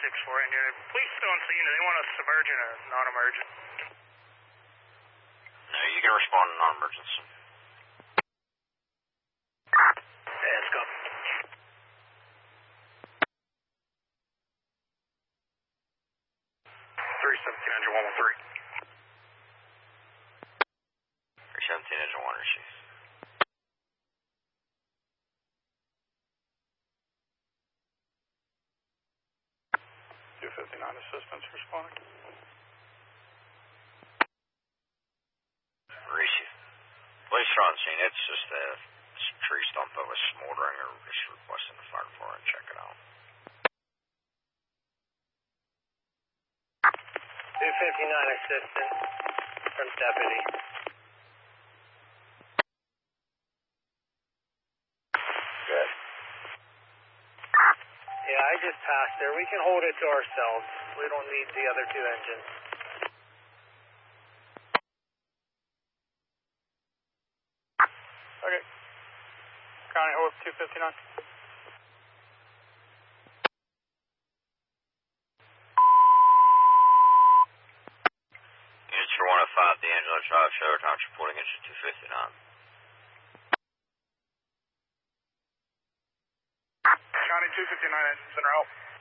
6-4 India. Police still on scene. Do they want us emergent or non-emergent? No, you can respond to non-emergency. Yeah, let's go. 317 engine 113. 317 engine 1 receive. Assistance responding. Receive. Police are on scene. It's just a tree stump that was smoldering or just requesting the fire department check it out. 259 assistant from deputy. Good. Yeah, I just passed there. We can hold it to ourselves. We don't need the other two engines. Okay. County Hope 259. Units for 105, the Angelo Drive, Show Township, reporting engine 259. County 259, center out.